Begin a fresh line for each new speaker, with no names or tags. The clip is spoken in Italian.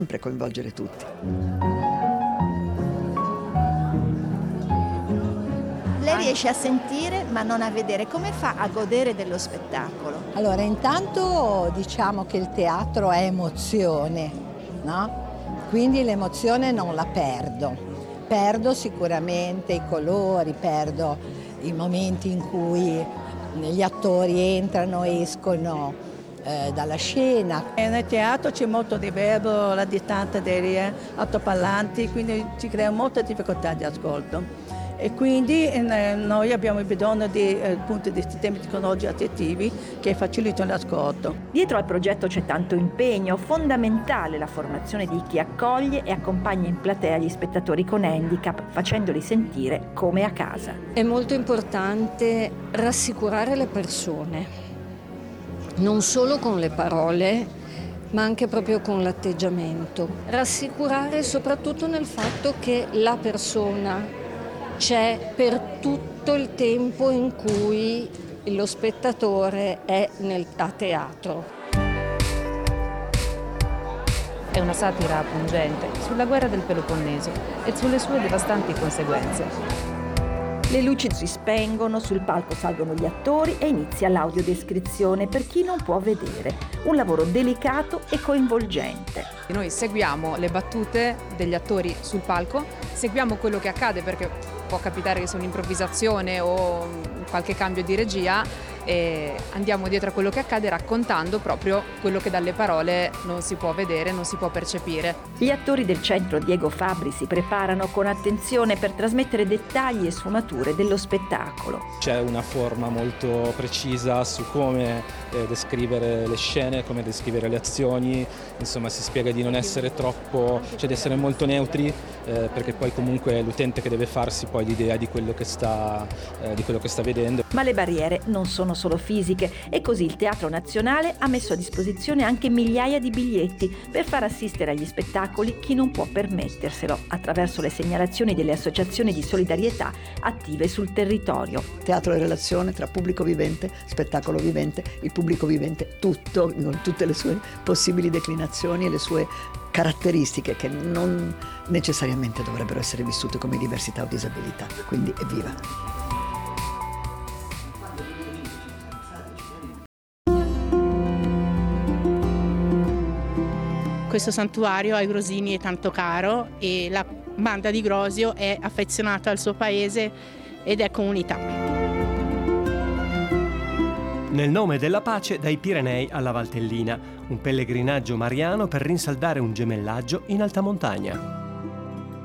sempre coinvolgere tutti.
Lei riesce a sentire ma non a vedere. Come fa a godere dello spettacolo?
Allora, intanto diciamo che il teatro è emozione, no? Quindi l'emozione non la perdo. Perdo sicuramente i colori, perdo i momenti in cui gli attori entrano e escono dalla scena.
E nel teatro c'è molto riverbero, la distanza degli altoparlanti, quindi ci crea molta difficoltà di ascolto. E quindi noi abbiamo bisogno di sistemi tecnologici attivi che facilitano l'ascolto.
Dietro al progetto c'è tanto impegno, fondamentale la formazione di chi accoglie e accompagna in platea gli spettatori con handicap, facendoli sentire come a casa.
È molto importante rassicurare le persone, non solo con le parole, ma anche proprio con l'atteggiamento. Rassicurare soprattutto nel fatto che la persona c'è per tutto il tempo in cui lo spettatore è a teatro.
È una satira pungente sulla guerra del Peloponneso e sulle sue devastanti conseguenze.
Le luci si spengono, sul palco salgono gli attori e inizia l'audiodescrizione per chi non può vedere. Un lavoro delicato e coinvolgente.
Noi seguiamo le battute degli attori sul palco, seguiamo quello che accade perché può capitare che sia un'improvvisazione o qualche cambio di regia e andiamo dietro a quello che accade raccontando proprio quello che dalle parole non si può vedere, non si può percepire.
Gli attori del centro Diego Fabbri si preparano con attenzione per trasmettere dettagli e sfumature dello spettacolo.
C'è una forma molto precisa su come descrivere le scene, come descrivere le azioni, insomma si spiega di non essere troppo, cioè di essere molto neutri perché poi comunque è l'utente che deve farsi poi l'idea di quello che sta vedendo.
Ma le barriere non sono solo fisiche e così il Teatro Nazionale ha messo a disposizione anche migliaia di biglietti per far assistere agli spettacoli chi non può permetterselo, attraverso le segnalazioni delle associazioni di solidarietà attive sul territorio.
Teatro è relazione tra pubblico vivente, spettacolo vivente, il pubblico vivente tutto, con tutte le sue possibili declinazioni e le sue caratteristiche che non necessariamente dovrebbero essere vissute come diversità o disabilità. Quindi evviva!
Questo santuario ai Grosini è tanto caro e la banda di Grosio è affezionata al suo paese ed è comunità.
Nel nome della pace dai Pirenei alla Valtellina, un pellegrinaggio mariano per rinsaldare un gemellaggio in alta montagna.